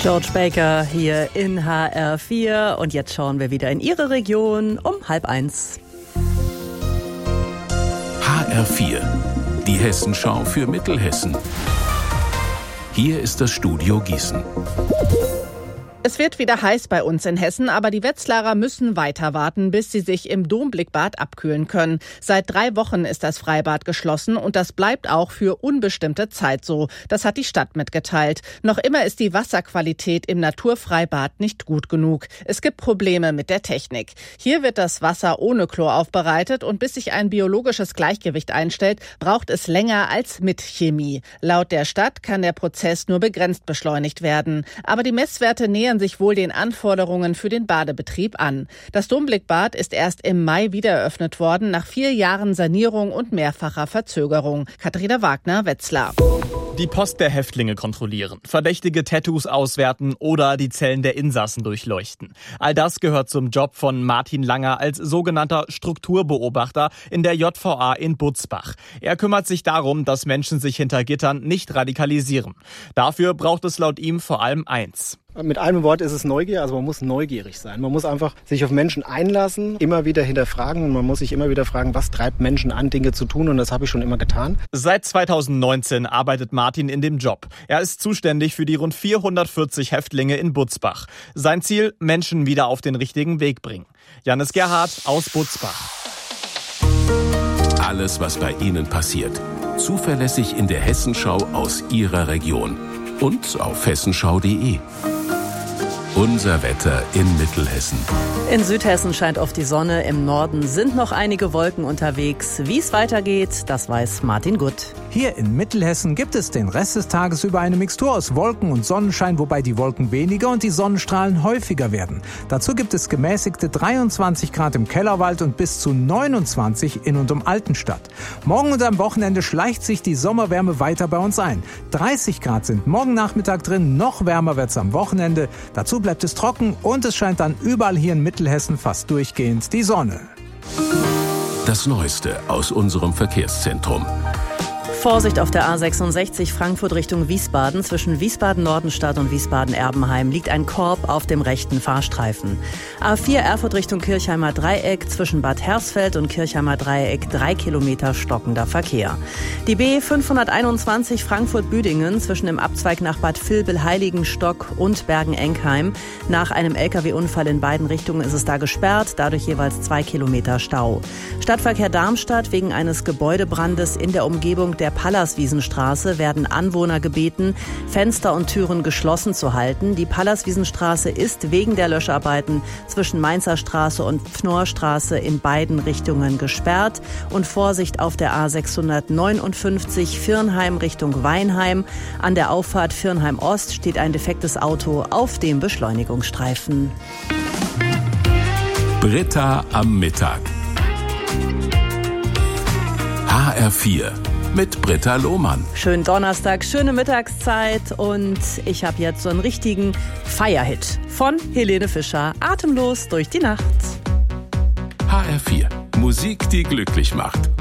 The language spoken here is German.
George Baker hier in HR4 und jetzt schauen wir wieder in Ihre Region um 12:30. HR4, die Hessenschau für Mittelhessen. Hier ist das Studio Gießen. Es wird wieder heiß bei uns in Hessen, aber die Wetzlarer müssen weiter warten, bis sie sich im Domblickbad abkühlen können. Seit 3 Wochen ist das Freibad geschlossen und das bleibt auch für unbestimmte Zeit so. Das hat die Stadt mitgeteilt. Noch immer ist die Wasserqualität im Naturfreibad nicht gut genug. Es gibt Probleme mit der Technik. Hier wird das Wasser ohne Chlor aufbereitet und bis sich ein biologisches Gleichgewicht einstellt, braucht es länger als mit Chemie. Laut der Stadt kann der Prozess nur begrenzt beschleunigt werden. Aber die Messwerte nähern sich wohl den Anforderungen für den Badebetrieb an. Das Domblickbad ist erst im Mai wieder eröffnet worden, nach 4 Jahren Sanierung und mehrfacher Verzögerung. Katharina Wagner, Wetzlar. Die Post der Häftlinge kontrollieren, verdächtige Tattoos auswerten oder die Zellen der Insassen durchleuchten. All das gehört zum Job von Martin Langer als sogenannter Strukturbeobachter in der JVA in Butzbach. Er kümmert sich darum, dass Menschen sich hinter Gittern nicht radikalisieren. Dafür braucht es laut ihm vor allem eins. Mit einem Wort ist es Neugier, also man muss neugierig sein. Man muss einfach sich auf Menschen einlassen, immer wieder hinterfragen und man muss sich immer wieder fragen, was treibt Menschen an, Dinge zu tun, und das habe ich schon immer getan. Seit 2019 arbeitet Martin in dem Job. Er ist zuständig für die rund 440 Häftlinge in Butzbach. Sein Ziel, Menschen wieder auf den richtigen Weg bringen. Janis Gerhardt aus Butzbach. Alles, was bei Ihnen passiert. Zuverlässig in der Hessenschau aus Ihrer Region. Und auf hessenschau.de. Unser Wetter in Mittelhessen. In Südhessen scheint oft die Sonne, im Norden sind noch einige Wolken unterwegs. Wie es weitergeht, das weiß Martin Gutt. Hier in Mittelhessen gibt es den Rest des Tages über eine Mixtur aus Wolken und Sonnenschein, wobei die Wolken weniger und die Sonnenstrahlen häufiger werden. Dazu gibt es gemäßigte 23 Grad im Kellerwald und bis zu 29 in und um Altenstadt. Morgen und am Wochenende schleicht sich die Sommerwärme weiter bei uns ein. 30 Grad sind morgen Nachmittag drin, noch wärmer wird's am Wochenende. Dazu bleibt es trocken und es scheint dann überall hier in Mittelhessen fast durchgehend die Sonne. Das Neueste aus unserem Verkehrszentrum. Vorsicht auf der A66 Frankfurt Richtung Wiesbaden. Zwischen Wiesbaden-Nordenstadt und Wiesbaden-Erbenheim liegt ein Korb auf dem rechten Fahrstreifen. A4 Erfurt Richtung Kirchheimer Dreieck. Zwischen Bad Hersfeld und Kirchheimer Dreieck 3 Kilometer stockender Verkehr. Die B521 Frankfurt-Büdingen zwischen dem Abzweig nach Bad Vilbel-Heiligenstock und Bergen-Enkheim. Nach einem LKW-Unfall in beiden Richtungen ist es da gesperrt, dadurch jeweils 2 Kilometer Stau. Stadtverkehr Darmstadt wegen eines Gebäudebrandes in der Umgebung der Pallaswiesenstraße werden Anwohner gebeten, Fenster und Türen geschlossen zu halten. Die Pallaswiesenstraße ist wegen der Löscharbeiten zwischen Mainzer Straße und Pfnorrstraße in beiden Richtungen gesperrt. Und Vorsicht auf der A659 Virnheim Richtung Weinheim. An der Auffahrt Virnheim Ost steht ein defektes Auto auf dem Beschleunigungsstreifen. Britta am Mittag. HR4 mit Britta Lohmann. Schönen Donnerstag, schöne Mittagszeit und ich habe jetzt so einen richtigen Feierhit von Helene Fischer. Atemlos durch die Nacht. HR4, Musik, die glücklich macht.